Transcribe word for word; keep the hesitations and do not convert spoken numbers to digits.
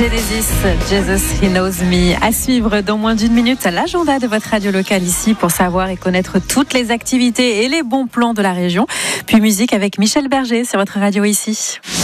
Genesis, Jesus He Knows Me. À suivre dans moins d'une minute l'agenda de votre radio locale ici pour savoir et connaître toutes les activités et les bons plans de la région. Puis musique avec Michel Berger sur votre radio ici.